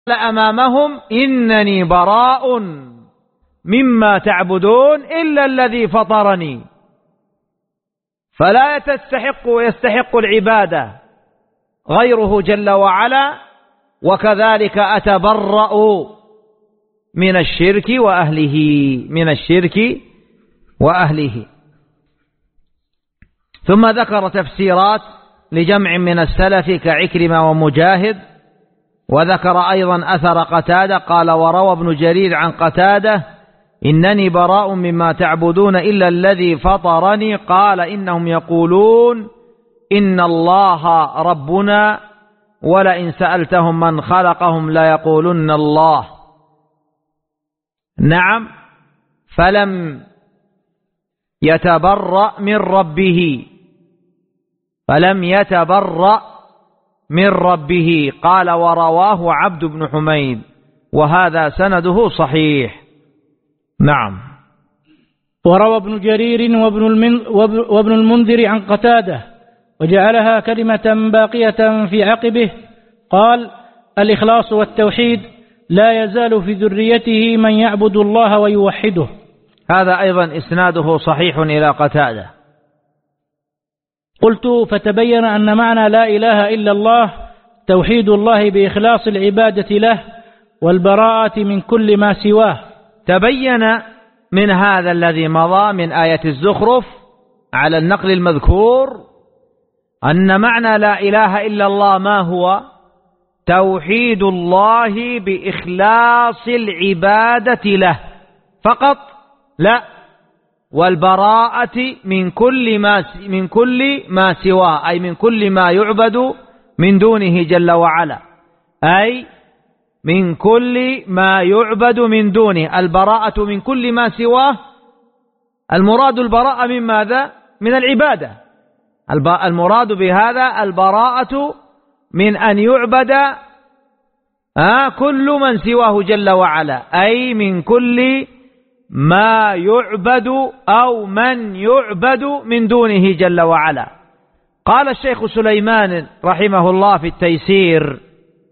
أمامهم إنني براء مما تعبدون إلا الذي فطرني. فلا يستحق العبادة غيره جل وعلا، وكذلك أتبرأ من الشرك وأهله. ثم ذكر تفسيرات لجمع من السلف كعكرمة ومجاهد، وذكر أيضا أثر قتادة قال: وروى ابن جرير عن قتادة: إنني براء مما تعبدون إلا الذي فطرني، قال: إنهم يقولون إن الله ربنا، ولئن سألتهم من خلقهم ليقولن الله. نعم، فلم يتبرأ من ربه. قال: ورواه عبد بن حميد، وهذا سنده صحيح. نعم. وروى ابن جرير وابن المنذر عن قتادة وجعلها كلمة باقية في عقبه، قال: الإخلاص والتوحيد لا يزال في ذريته من يعبد الله ويوحده. هذا أيضا إسناده صحيح إلى قتادة. قلت: فتبين أن معنى لا إله إلا الله توحيد الله بإخلاص العبادة له والبراءة من كل ما سواه. تبين من هذا الذي مضى من آية الزخرف على النقل المذكور أن معنى لا إله إلا الله ما هو؟ توحيد الله بإخلاص العبادة له فقط، لا، والبراءة من كل ما سواه، أي من كل ما يعبد من دونه جل وعلا، أي من كل ما يعبد من دونه. البراءة من كل ما سواه، المراد البراءة من ماذا؟ من العبادة. المراد بهذا البراءة من أن يعبد كل من سواه جل وعلا، أي من كل ما يعبد أو من يعبد من دونه جل وعلا. قال الشيخ سليمان رحمه الله في التيسير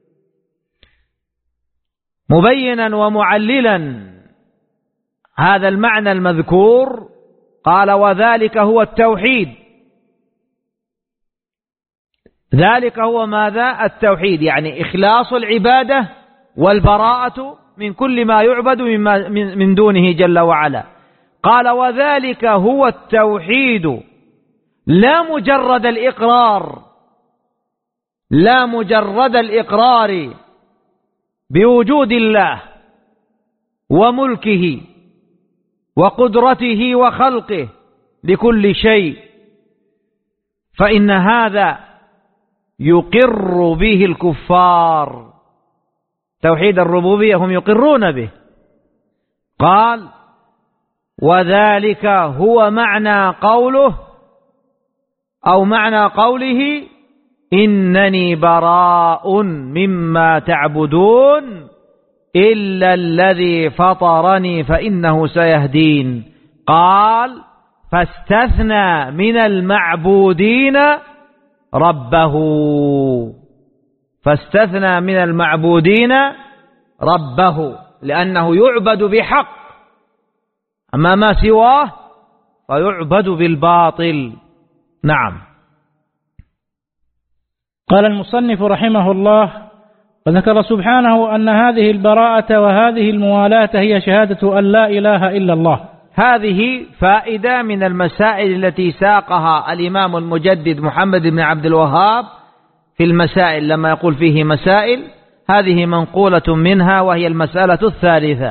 مبينا ومعللا هذا المعنى المذكور، قال: وذلك هو التوحيد. ذلك هو ماذا؟ التوحيد، يعني إخلاص العبادة والبراءة من كل ما يعبد من دونه جل وعلا. قال: وذلك هو التوحيد، لا مجرد الإقرار بوجود الله وملكه وقدرته وخلقه لكل شيء، فإن هذا يقر به الكفار. توحيد الربوبية هم يقرون به. قال: وذلك هو معنى قوله أو معنى قوله: إنني براء مما تعبدون إلا الذي فطرني فإنه سيهدين. قال: فاستثنى من المعبودين ربه، لأنه يعبد بحق، أما ما سواه فيعبد بالباطل. نعم. قال المصنف رحمه الله: وذكر سبحانه أن هذه البراءة وهذه الموالاة هي شهادة أن لا إله إلا الله. هذه فائدة من المسائل التي ساقها الإمام المجدد محمد بن عبد الوهاب في المسائل، لما يقول فيه مسائل، هذه منقولة منها، وهي المسألة الثالثة.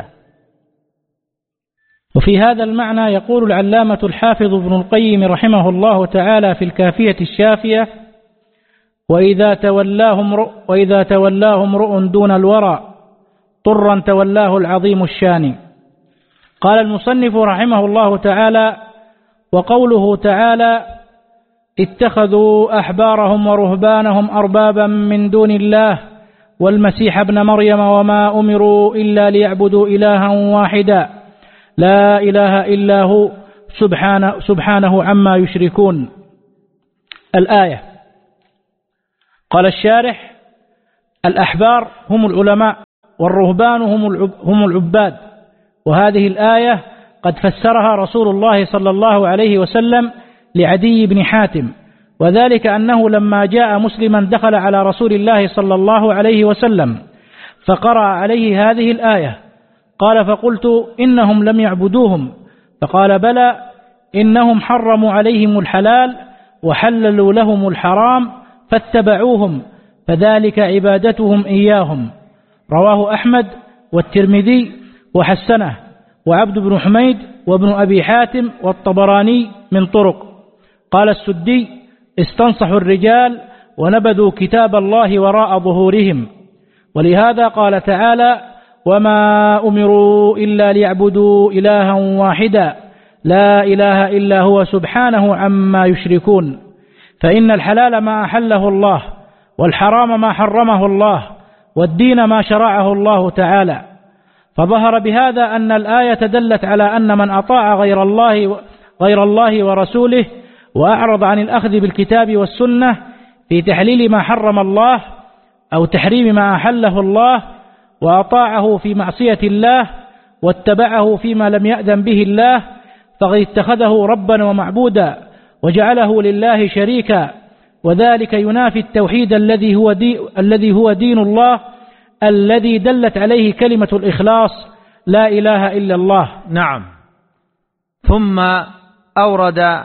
وفي هذا المعنى يقول العلامة الحافظ ابن القيم رحمه الله تعالى في الكافية الشافية: وإذا تولاه امرؤ دون الورى طرا تولاه العظيم الشان. قال المصنف رحمه الله تعالى: وقوله تعالى: اتخذوا أحبارهم ورهبانهم أربابا من دون الله والمسيح ابن مريم وما أمروا إلا ليعبدوا إلها واحدا لا إله إلا هو سبحانه عما يشركون. الآية. قال الشارح: الأحبار هم العلماء والرهبان هم العباد. وهذه الآية قد فسرها رسول الله صلى الله عليه وسلم لعدي بن حاتم، وذلك أنه لما جاء مسلما دخل على رسول الله صلى الله عليه وسلم فقرأ عليه هذه الآية، قال فقلت إنهم لم يعبدوهم، فقال بلى إنهم حرموا عليهم الحلال وحللوا لهم الحرام فاتبعوهم فذلك عبادتهم إياهم. رواه أحمد والترمذي وحسنه، وعبد بن حميد وابن أبي حاتم والطبراني من طرق. قال السدي استنصحوا الرجال ونبذوا كتاب الله وراء ظهورهم. ولهذا قال تعالى وما أمروا إلا ليعبدوا إلها واحدا لا إله إلا هو سبحانه عما يشركون. فإن الحلال ما أحله الله، والحرام ما حرمه الله، والدين ما شرعه الله تعالى. فظهر بهذا أن الآية دلت على أن من أطاع غير الله ورسوله وأعرض عن الأخذ بالكتاب والسنة في تحليل ما حرم الله أو تحريم ما أحله الله، وأطاعه في معصية الله واتبعه فيما لم يأذن به الله، فقد اتخذه ربا ومعبودا وجعله لله شريكا، وذلك ينافي التوحيد الذي هو دين الله الذي دلت عليه كلمة الإخلاص لا إله إلا الله. نعم. ثم أورد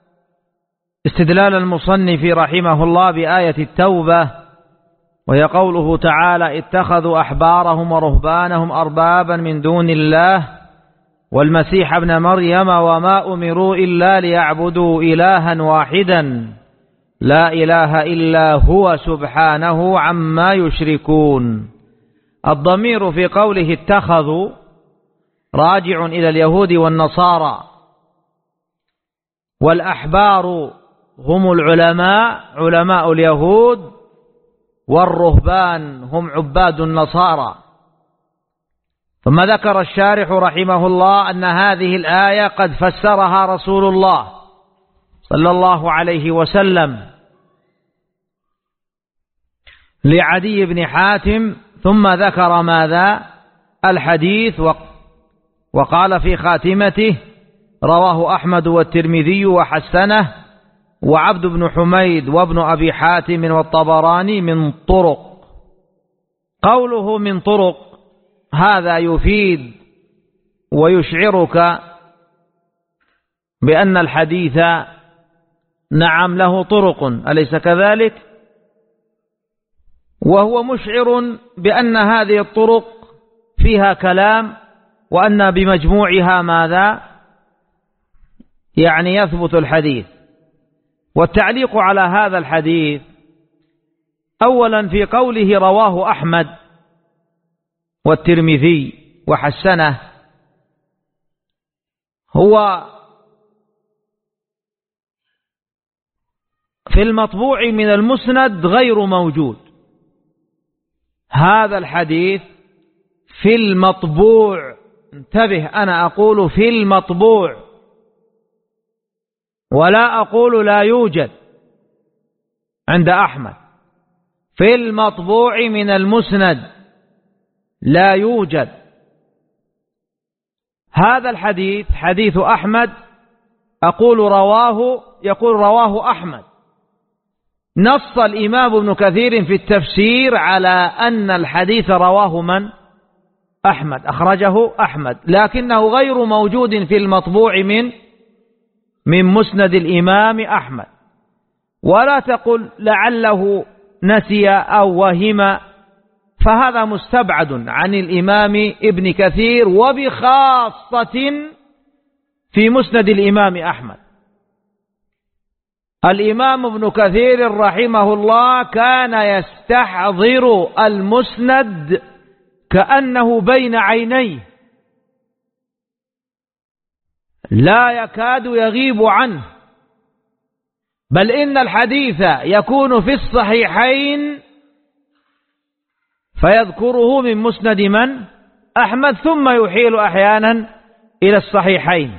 استدلال المصنف رحمه الله بآية التوبة، وهي قوله تعالى اتخذوا أحبارهم ورهبانهم أربابا من دون الله والمسيح ابن مريم وما أمروا إلا ليعبدوا إلها واحدا لا إله إلا هو سبحانه عما يشركون. الضمير في قوله اتخذوا راجع إلى اليهود والنصارى، والأحبار هم العلماء علماء اليهود، والرهبان هم عباد النصارى. ثم ذكر الشارح رحمه الله أن هذه الآية قد فسرها رسول الله صلى الله عليه وسلم لعدي بن حاتم، ثم ذكر ماذا؟ الحديث، وقال في خاتمته رواه أحمد والترمذي وحسنه وعبد بن حميد وابن أبي حاتم والطبراني من طرق. قوله من طرق هذا يفيد ويشعرك بأن الحديث نعم له طرق، أليس كذلك؟ وهو مشعر بأن هذه الطرق فيها كلام، وأن بمجموعها ماذا؟ يعني يثبت الحديث. والتعليق على هذا الحديث أولا في قوله رواه أحمد والترمذي وحسنه، هو في المطبوع من المسند غير موجود. هذا الحديث في المطبوع، انتبه، أنا أقول في المطبوع ولا أقول لا يوجد عند أحمد، في المطبوع من المسند لا يوجد. هذا الحديث حديث أحمد، أقول يقول رواه أحمد. نص الإمام ابن كثير في التفسير على أن الحديث رواه من؟ أحمد، أخرجه أحمد، لكنه غير موجود في المطبوع من مسند الإمام أحمد. ولا تقل لعله نسي أو وهم، فهذا مستبعد عن الإمام ابن كثير، وبخاصة في مسند الإمام أحمد. الإمام ابن كثير رحمه الله كان يستحضر المسند كأنه بين عينيه، لا يكاد يغيب عنه، بل إن الحديث يكون في الصحيحين فيذكره من مسند من؟ أحمد، ثم يحيل أحيانا إلى الصحيحين.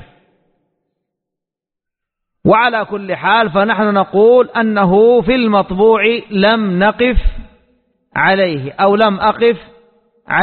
وعلى كل حال فنحن نقول أنه في المطبوع لم نقف عليه، أو لم أقف